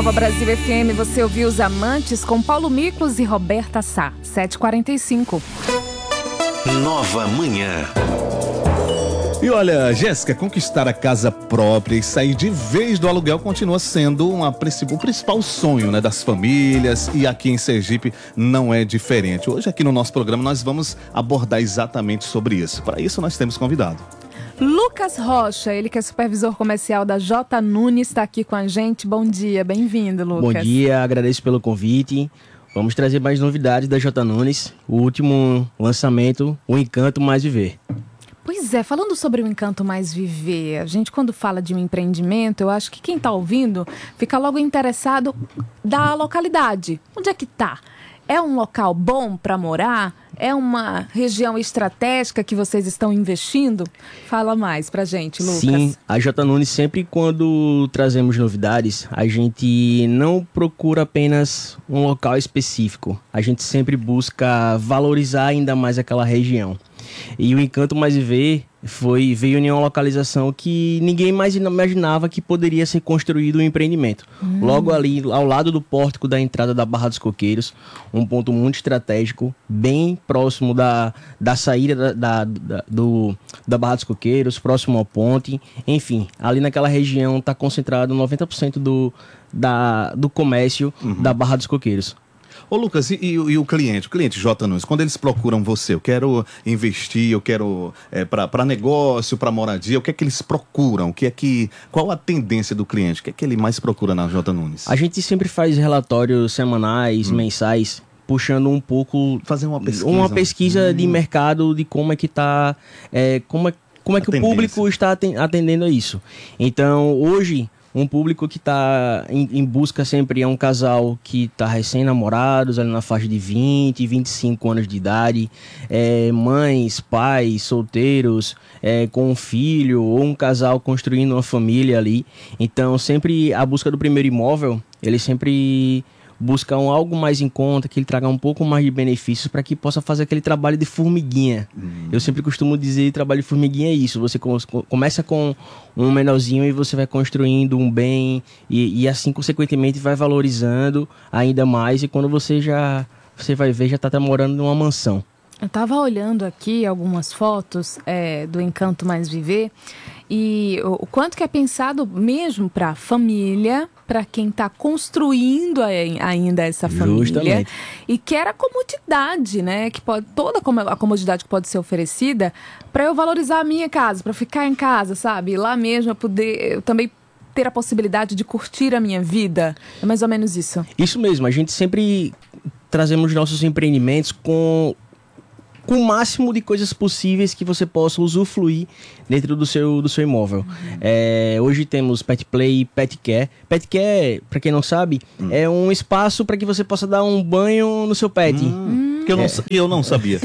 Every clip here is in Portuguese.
Nova Brasil FM, você ouviu Os Amantes com Paulo Miklos e Roberta Sá, 7h45. Nova Manhã. E olha, Jéssica, conquistar a casa própria e sair de vez do aluguel continua sendo o principal sonho, né, das famílias, e aqui em Sergipe não é diferente. Hoje aqui no nosso programa nós vamos abordar exatamente sobre isso. Para isso nós temos convidado Lucas Rocha, ele que é supervisor comercial da J. Nunes, está aqui com a gente. Bom dia, bem-vindo, Lucas. Bom dia, agradeço pelo convite. Vamos trazer mais novidades da J. Nunes. O último lançamento, O Encanto Mais Viver. Pois é, falando sobre o Encanto Mais Viver, a gente quando fala de um empreendimento, eu acho que quem está ouvindo fica logo interessado da localidade. Onde é que está? É um local bom para morar? É uma região estratégica que vocês estão investindo? Fala mais pra gente, Lucas. Sim, a J. Nunes, sempre quando trazemos novidades, a gente não procura apenas um local específico. A gente sempre busca valorizar ainda mais aquela região. E o Encanto Mais Viver veio em uma localização que ninguém mais imaginava que poderia ser construído um empreendimento. Logo ali, ao lado do pórtico da entrada da Barra dos Coqueiros, um ponto muito estratégico, bem próximo da saída da Barra dos Coqueiros, próximo ao ponte. Enfim, ali naquela região está concentrado 90% do comércio da Barra dos Coqueiros. Ô Lucas, e o cliente J. Nunes, quando eles procuram você, eu quero investir, eu quero para negócio, para moradia, o que é que eles procuram? Qual a tendência do cliente? O que é que ele mais procura na J. Nunes? A gente sempre faz relatórios semanais, mensais, puxando um pouco... Fazer uma pesquisa. De mercado, de como é que está... como é que o público está atendendo a isso. Então, hoje... Um público que está em busca sempre é um casal que está recém-namorados, ali na faixa de 20, 25 anos de idade, mães, pais, solteiros, com um filho, ou um casal construindo uma família ali. Então, sempre a busca do primeiro imóvel, ele sempre busca algo mais em conta, que ele traga um pouco mais de benefícios para que possa fazer aquele trabalho de formiguinha. Eu sempre costumo dizer, trabalho de formiguinha é isso, você começa com um menorzinho e você vai construindo um bem e assim consequentemente vai valorizando ainda mais, e quando você vai ver, já está morando numa mansão. Eu estava olhando aqui algumas fotos do Encanto Mais Viver e o quanto que é pensado mesmo para a família, para quem está construindo ainda essa família. Justamente. E quer a comodidade, né? Toda a comodidade que pode ser oferecida para eu valorizar a minha casa, para ficar em casa, sabe? E lá mesmo eu também ter a possibilidade de curtir a minha vida. É mais ou menos isso. Isso mesmo, a gente sempre trazemos nossos empreendimentos com o máximo de coisas possíveis que você possa usufruir dentro do seu imóvel. Hoje temos Pet Play e Pet Care. Pet Care, para quem não sabe, é um espaço para que você possa dar um banho no seu pet. Que eu não sabia.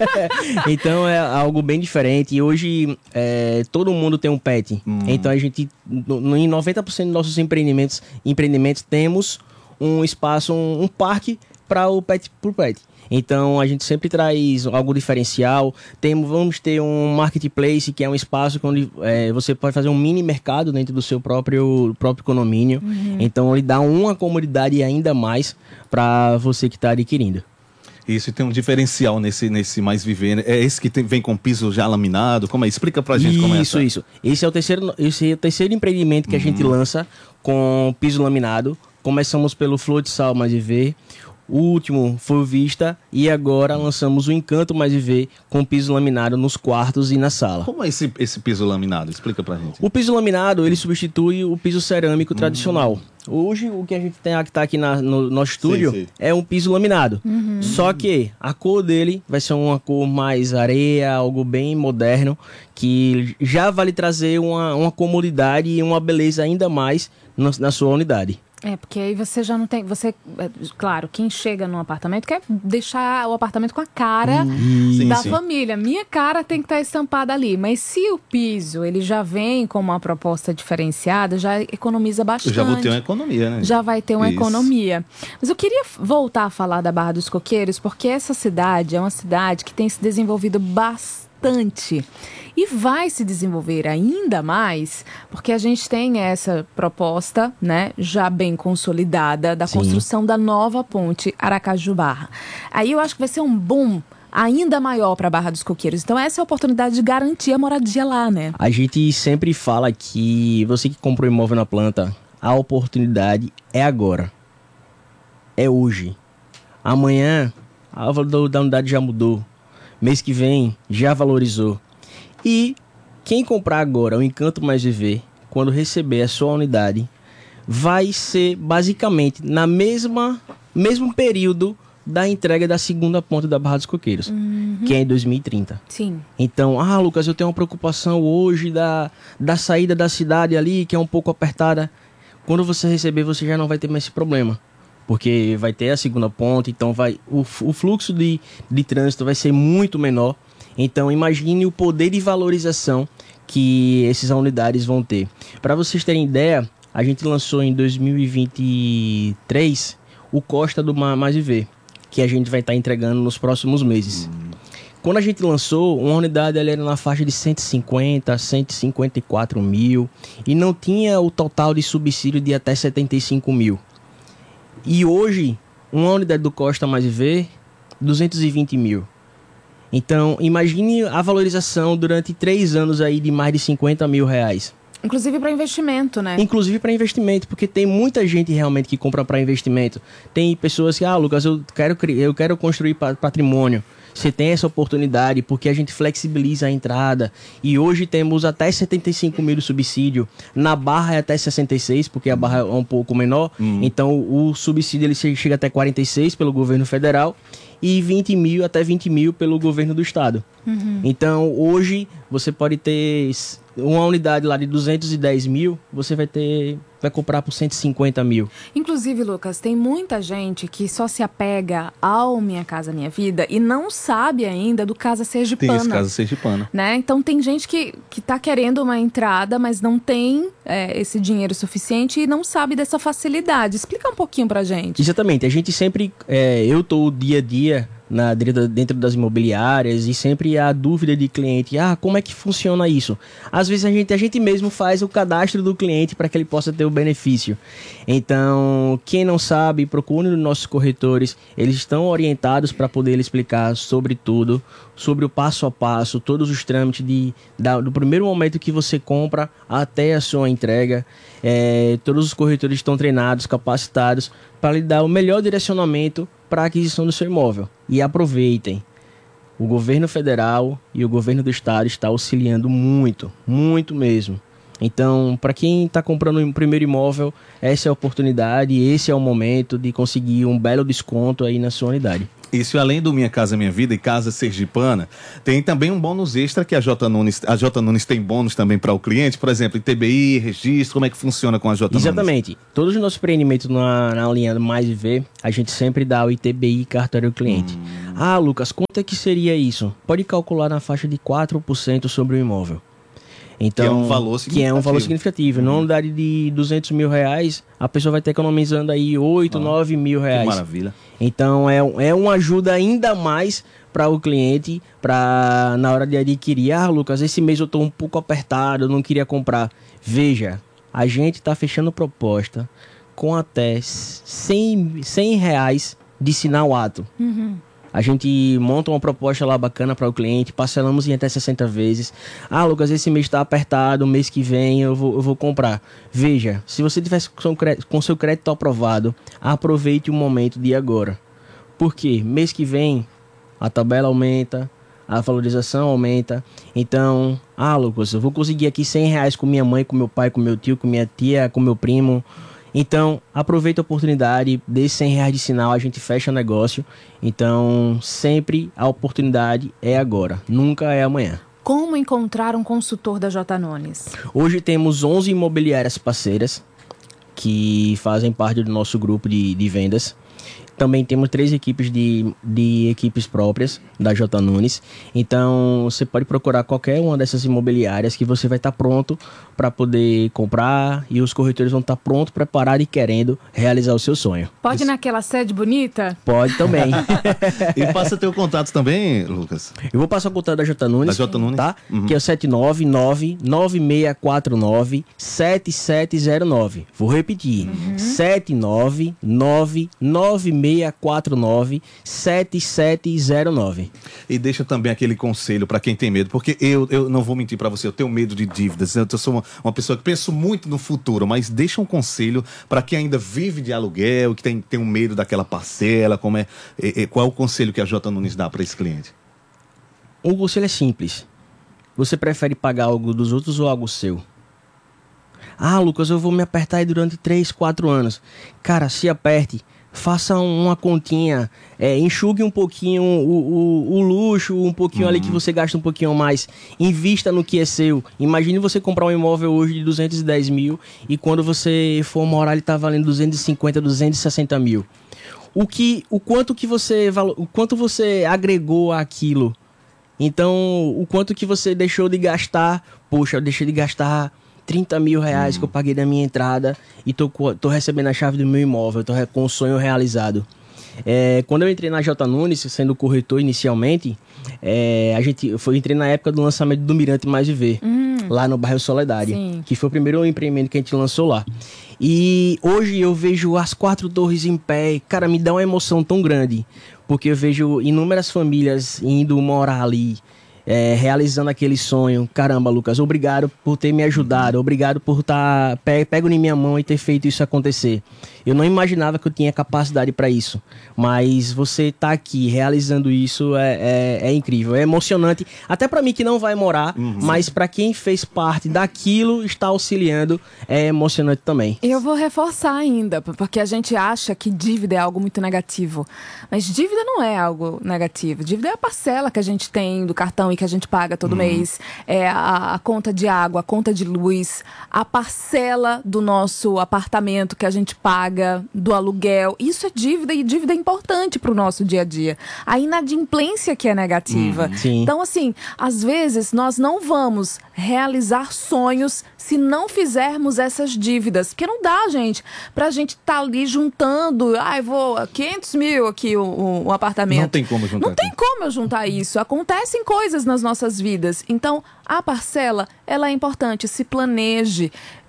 Então é algo bem diferente. E hoje todo mundo tem um pet. Então a gente, em 90% dos nossos empreendimentos temos um espaço, um parque para o pet. Então, a gente sempre traz algo diferencial. Vamos ter um marketplace, que é um espaço onde você pode fazer um mini mercado dentro do seu próprio condomínio. Então, ele dá uma comodidade ainda mais para você que está adquirindo. Isso, e tem um diferencial nesse Mais Viver. É esse que vem com piso já laminado? Como é? Explica pra gente como é essa. Isso. Esse é o terceiro empreendimento que a gente lança com piso laminado. Começamos pelo Flor de Sal Mais Viver. O último foi o Vista e agora lançamos o Encanto Mais Viver com piso laminado nos quartos e na sala. Como é esse piso laminado? Explica pra gente. O piso laminado, ele substitui o piso cerâmico tradicional. Hoje, o que a gente tem que tá aqui no nosso estúdio é um piso laminado. Só que a cor dele vai ser uma cor mais areia, algo bem moderno, que já vai lhe trazer uma comodidade e uma beleza ainda mais na sua unidade. Porque aí você já não tem... Claro, quem chega num apartamento quer deixar o apartamento com a cara da família. Minha cara tem que estar estampada ali. Mas se o piso, ele já vem com uma proposta diferenciada, já economiza bastante. Já vou ter uma economia, né? Já vai ter uma economia. Mas eu queria voltar a falar da Barra dos Coqueiros, porque essa cidade é uma cidade que tem se desenvolvido bastante bastante. E vai se desenvolver ainda mais, porque a gente tem essa proposta, né, já bem consolidada, da construção da nova ponte Aracaju-Barra. Aí eu acho que vai ser um boom ainda maior para a Barra dos Coqueiros. Então essa é a oportunidade de garantir a moradia lá, né? A gente sempre fala que você que comprou imóvel na planta, a oportunidade é agora. É hoje. Amanhã, a valor da unidade já mudou. Mês que vem, já valorizou. E quem comprar agora o Encanto Mais Viver, quando receber a sua unidade, vai ser basicamente na mesmo período da entrega da segunda ponte da Barra dos Coqueiros, que é em 2030. Sim. Então, Lucas, eu tenho uma preocupação hoje da saída da cidade ali, que é um pouco apertada. Quando você receber, você já não vai ter mais esse problema. Porque vai ter a segunda ponte, então o fluxo de trânsito vai ser muito menor. Então imagine o poder de valorização que essas unidades vão ter. Para vocês terem ideia, a gente lançou em 2023 o Costa do Mais Viver, que a gente vai estar entregando nos próximos meses. Quando a gente lançou, uma unidade ela era na faixa de 150, 154 mil e não tinha o total de subsídio de até 75 mil. E hoje, uma unidade do Costa Mais Viver, 220 mil. Então, imagine a valorização durante 3 anos aí de mais de 50 mil reais. Inclusive para investimento, né? Inclusive para investimento, porque tem muita gente realmente que compra para investimento. Tem pessoas que, Lucas, eu quero construir patrimônio. Você tem essa oportunidade porque a gente flexibiliza a entrada. E hoje temos até 75 mil de subsídio. Na Barra é até 66, porque a Barra é um pouco menor. Então o subsídio ele chega até 46 pelo governo federal e 20 mil até 20 mil pelo governo do estado. Então hoje você pode ter uma unidade lá de 210 mil, você vai comprar por 150 mil. Inclusive, Lucas, tem muita gente que só se apega ao Minha Casa Minha Vida e não sabe ainda do Casa Sergipana. Tem esse Casa Sergipana. Né? Então tem gente que tá querendo uma entrada, mas não tem esse dinheiro suficiente e não sabe dessa facilidade. Explica um pouquinho pra gente. Exatamente. A gente sempre... eu tô dia a dia dentro das imobiliárias e sempre há dúvida de cliente. Como é que funciona isso? Às vezes a gente mesmo faz o cadastro do cliente para que ele possa ter o benefício. Então, quem não sabe, procure os nossos corretores. Eles estão orientados para poder explicar sobre tudo, sobre o passo a passo, todos os trâmites do primeiro momento que você compra até a sua entrega. Todos os corretores estão treinados, capacitados para lhe dar o melhor direcionamento para a aquisição do seu imóvel. E aproveitem. O governo federal e o governo do estado estão auxiliando muito, muito mesmo. Então, para quem está comprando um primeiro imóvel, essa é a oportunidade, esse é o momento de conseguir um belo desconto aí na sua unidade. Isso, além do Minha Casa Minha Vida e Casa Sergipana, tem também um bônus extra que a J. Nunes tem bônus também para o cliente, por exemplo, ITBI, registro, como é que funciona com a J. Nunes? Exatamente. Todos os nossos empreendimentos na linha do Mais Viver, a gente sempre dá o ITBI cartório ao cliente. Lucas, quanto é que seria isso? Pode calcular na faixa de 4% sobre o imóvel. Então, que é um valor significativo. Numa unidade de 200 mil reais, a pessoa vai estar economizando aí 8, 9 mil reais. Que maravilha. Então, é uma ajuda ainda mais para o cliente, na hora de adquirir. Lucas, esse mês eu estou um pouco apertado, eu não queria comprar. Veja, a gente está fechando proposta com até 100 reais de sinal ato. A gente monta uma proposta lá bacana para o cliente, parcelamos em até 60 vezes. Lucas, esse mês está apertado, mês que vem eu vou comprar. Veja, se você tivesse com seu crédito aprovado, aproveite o momento de agora. Por quê? Mês que vem a tabela aumenta, a valorização aumenta. Então, Lucas, eu vou conseguir aqui 100 reais com minha mãe, com meu pai, com meu tio, com minha tia, com meu primo. Então, aproveita a oportunidade, dê 100 reais de sinal, a gente fecha o negócio. Então, sempre a oportunidade é agora, nunca é amanhã. Como encontrar um consultor da J. Nunes? Hoje temos 11 imobiliárias parceiras que fazem parte do nosso grupo de vendas. Também temos 3 equipes de equipes próprias da J. Nunes. Então, você pode procurar qualquer uma dessas imobiliárias que você vai estar pronto para poder comprar e os corretores vão estar prontos, preparados e querendo realizar o seu sonho. Pode ir naquela sede bonita? Pode também. E passa teu contato também, Lucas. Eu vou passar o contato da J. Nunes, da J. Nunes. Tá? Que é o 799-9649-7709. Vou repetir. 799-9649-7709. E deixa também aquele conselho para quem tem medo, porque eu não vou mentir para você, eu tenho medo de dívidas. Eu sou uma pessoa que penso muito no futuro, mas deixa um conselho para quem ainda vive de aluguel, que tem um medo daquela parcela, qual é o conselho que a J. Nunes dá para esse cliente? O conselho é simples. Você prefere pagar algo dos outros ou algo seu? Ah, Lucas, eu vou me apertar aí durante 3, 4 anos. Cara, se aperte. Faça uma continha, enxugue um pouquinho o luxo, um pouquinho ali que você gasta um pouquinho mais, invista no que é seu. Imagine você comprar um imóvel hoje de 210 mil e quando você for morar ele está valendo 250, 260 mil. O quanto você agregou àquilo? Então, o quanto que você deixou de gastar? Poxa, eu deixei de gastar 30 mil reais que eu paguei da minha entrada e tô recebendo a chave do meu imóvel, tô com o sonho realizado. Quando eu entrei na J. Nunes, sendo corretor inicialmente, eu entrei na época do lançamento do Mirante Mais Viver, lá no bairro Soledade, que foi o primeiro empreendimento que a gente lançou lá. E hoje eu vejo as 4 torres em pé, cara, me dá uma emoção tão grande, porque eu vejo inúmeras famílias indo morar ali, realizando aquele sonho. Caramba, Lucas, obrigado por ter me ajudado, obrigado por estar pego em minha mão e ter feito isso acontecer. Eu não imaginava que eu tinha capacidade para isso, mas você tá aqui realizando isso é incrível, é emocionante, até para mim que não vai morar, mas para quem fez parte daquilo, está auxiliando, é emocionante também. Eu vou reforçar ainda, porque a gente acha que dívida é algo muito negativo, mas dívida não é algo negativo. Dívida é a parcela que a gente tem do cartão e que a gente paga todo mês, a conta de água, a conta de luz, a parcela do nosso apartamento que a gente paga, do aluguel. Isso é dívida, e dívida é importante para o nosso dia a dia. A inadimplência que é negativa. Então, assim, às vezes nós não vamos realizar sonhos se não fizermos essas dívidas. Porque não dá, gente, pra gente estar ali juntando, vou 500 mil aqui o apartamento. Não tem como juntar. Não tem como eu juntar isso. Acontecem coisas nas nossas vidas. Então, a parcela, ela é importante. Se planeje.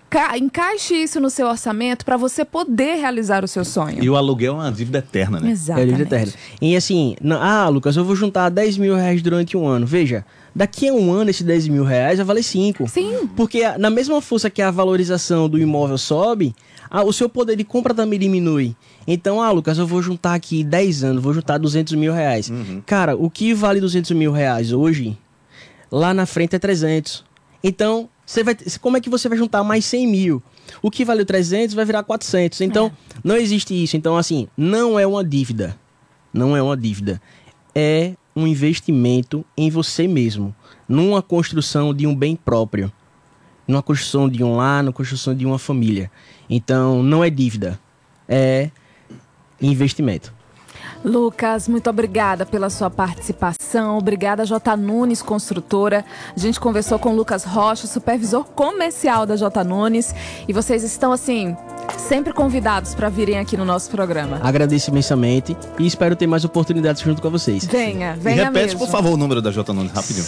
Encaixe isso no seu orçamento para você poder realizar o seu sonho. E o aluguel é uma dívida eterna, né? Exatamente. É dívida eterna. E assim, Lucas, eu vou juntar 10 mil reais durante um ano. Veja, daqui a um ano esses 10 mil reais vai valer 5. Sim. Porque na mesma força que a valorização do imóvel sobe, o seu poder de compra também diminui. Então, Lucas, eu vou juntar aqui 10 anos, vou juntar 200 mil reais. Cara, o que vale 200 mil reais hoje, lá na frente é 300. Então, como é que você vai juntar mais 100 mil? O que valeu 300 vai virar 400. Então, não existe isso. Então, assim, não é uma dívida. Não é uma dívida. É um investimento em você mesmo. Numa construção de um bem próprio. Numa construção de um lar, numa construção de uma família. Então, não é dívida. É investimento. Lucas, muito obrigada pela sua participação. Obrigada, J. Nunes Construtora. A gente conversou com o Lucas Rocha, supervisor comercial da J. Nunes. E vocês estão, assim, sempre convidados para virem aqui no nosso programa. Agradeço imensamente e espero ter mais oportunidades junto com vocês. Venha E repete, mesmo. por favor, o número da J. Nunes, rapidinho.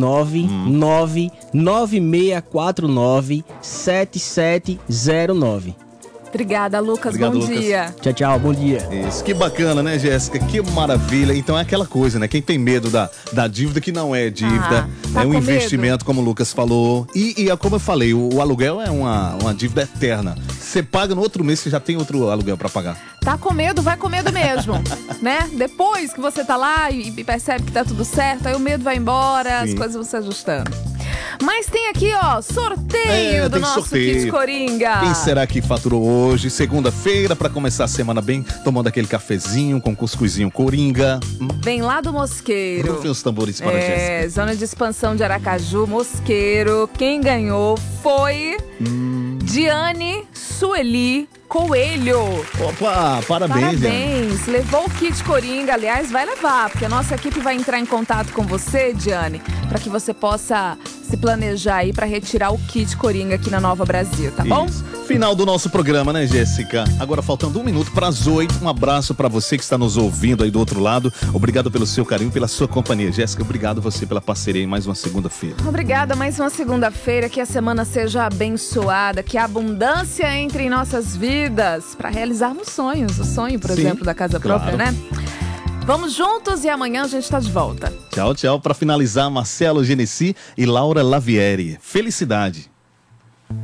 799-9649-7709. Obrigada, Lucas. Obrigado, bom Lucas. dia. Tchau, bom dia. Isso, que bacana, né, Jéssica? Que maravilha. Então é aquela coisa, né? Quem tem medo da dívida, que não é dívida, tá é um com investimento, como o Lucas falou. E como eu falei, o aluguel é uma dívida eterna. Você paga no outro mês, você já tem outro aluguel para pagar. Tá com medo? Vai com medo mesmo, né? Depois que você tá lá e percebe que tá tudo certo, aí o medo vai embora, as coisas vão se ajustando. Mas tem aqui, sorteio do nosso Kit Coringa. Quem será que faturou hoje? Segunda-feira, para começar a semana bem, tomando aquele cafezinho com cuscuzinho Coringa. Vem lá do Mosqueiro. Rufem os tambores para a Jéssica. Zona de expansão de Aracaju, Mosqueiro. Quem ganhou foi... Diane Sueli Coelho. Opa, parabéns, Diane. Levou o kit Coringa, aliás, vai levar, porque a nossa equipe vai entrar em contato com você, Diane, para que você possa se planejar aí para retirar o kit Coringa aqui na Nova Brasil, tá bom? Isso. Final do nosso programa, né, Jéssica? Agora faltando 1 minuto para as 8. Um abraço para você que está nos ouvindo aí do outro lado. Obrigado pelo seu carinho, pela sua companhia. Jéssica, obrigado você pela parceria em mais uma segunda-feira. Obrigada, mais uma segunda-feira. Que a semana seja abençoada, que a abundância entre em nossas vidas para realizarmos sonhos. O sonho, por exemplo, da casa própria, né? Vamos juntos e amanhã a gente está de volta. Tchau, tchau. Para finalizar, Marcelo Genesi e Laura Lavieri. Felicidade.